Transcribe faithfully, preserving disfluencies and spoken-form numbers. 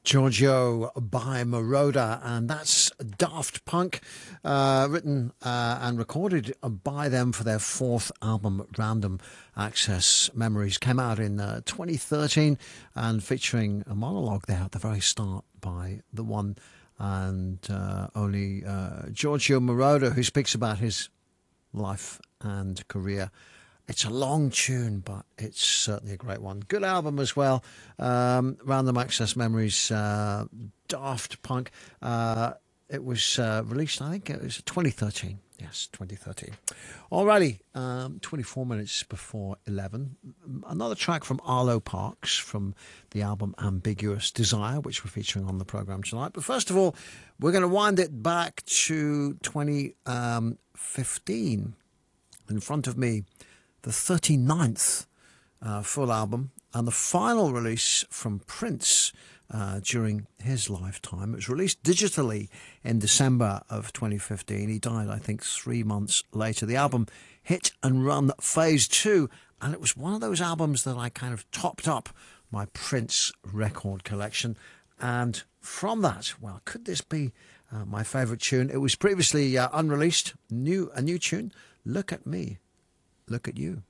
Giorgio by Moroder, and that's Daft Punk, uh, written uh, and recorded by them for their fourth album, Random Access Memories. Came out in uh, twenty thirteen and featuring a monologue there at the very start by the one and uh, only uh, Giorgio Moroder, who speaks about his life and career. It's a long tune, but it's certainly a great one. Good album as well. Um, Random Access Memories, uh, Daft Punk. Uh, it was uh, released, I think it was twenty thirteen. Yes, twenty thirteen. Alrighty, um, twenty-four minutes before eleven. Another track from Arlo Parks from the album Ambiguous Desire, which we're featuring on the programme tonight. But first of all, we're going to wind it back to twenty fifteen. In front of me, the thirty-ninth uh, full album and the final release from Prince uh, during his lifetime. It was released digitally in December of twenty fifteen. He died, I think, three months later. The album Hit and Run Phase two, and it was one of those albums that I kind of topped up my Prince record collection. And from that, well, could this be uh, my favourite tune? It was previously uh, unreleased, new a new tune, Look at Me. Look at You.